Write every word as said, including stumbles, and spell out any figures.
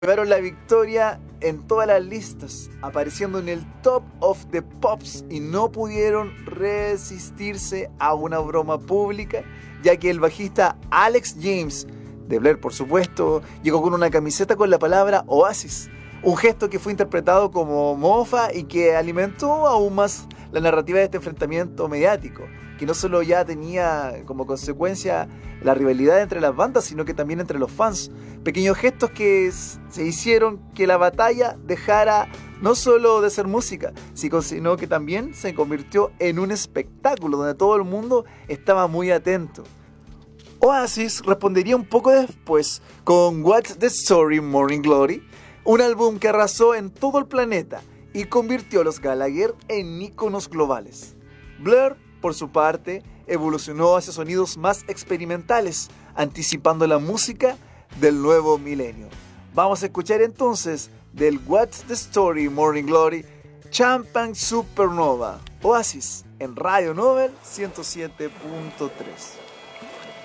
Llevaron la victoria en todas las listas, apareciendo en el Top of the Pops y no pudieron resistirse a una broma pública, ya que el bajista Alex James, de Blur por supuesto, llegó con una camiseta con la palabra Oasis, un gesto que fue interpretado como mofa y que alimentó aún más la narrativa de este enfrentamiento mediático, que no solo ya tenía como consecuencia la rivalidad entre las bandas, sino que también entre los fans. Pequeños gestos que se hicieron que la batalla dejara no solo de ser música, sino que también se convirtió en un espectáculo donde todo el mundo estaba muy atento. Oasis respondería un poco después con What's the Story, Morning Glory, un álbum que arrasó en todo el planeta y convirtió a los Gallagher en íconos globales. Blur, por su parte, evolucionó hacia sonidos más experimentales, anticipando la música del nuevo milenio. Vamos a escuchar entonces del What's the Story, Morning Glory, Champagne Supernova, Oasis, en Radio Novel ciento siete punto tres.